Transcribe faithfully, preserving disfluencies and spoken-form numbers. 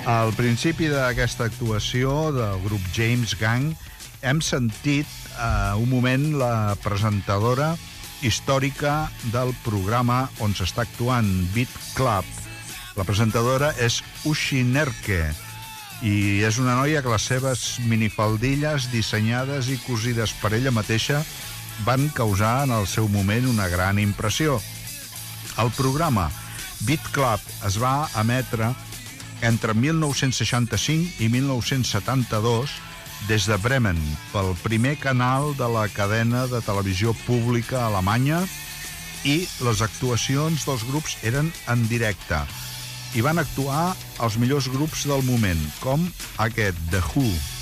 Al principi d'aquesta actuació del grup James Gang hem sentit eh, un moment la presentadora històrica del programa on s'està actuant, Beat Club. La presentadora és Ushi Nerke i és una noia que les seves minifaldilles dissenyades i cosides per ella mateixa van causar en el seu moment una gran impressió. El programa Beat Club es va emetre entre mil nou-cents seixanta-cinc i mil nou-cents setanta-dos des de Bremen, pel primer canal de la cadena de televisió pública alemanya, i les actuacions dels grups eren en directe. Hi van actuar els millors grups del moment, com aquest, The Who.